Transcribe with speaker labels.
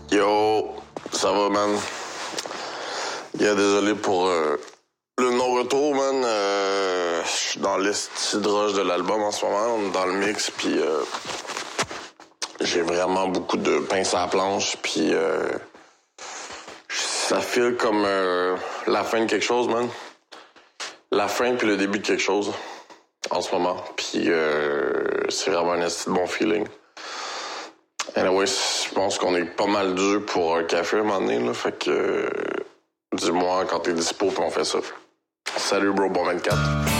Speaker 1: Yo, ça va, man? Yeah, désolé pour le non-retour, man. Je suis dans l'estidrage de l'album en ce moment. On est dans le mix, puis j'ai vraiment beaucoup de pince à la planche, puis ça file comme la fin de quelque chose, man. La fin puis le début de quelque chose en ce moment. Puis c'est vraiment un esti de bon feeling. Anyway, je pense qu'on est pas mal dû pour un café à un moment donné, là. Fait que dis-moi quand t'es dispo puis on fait ça. Salut bro, bon 24.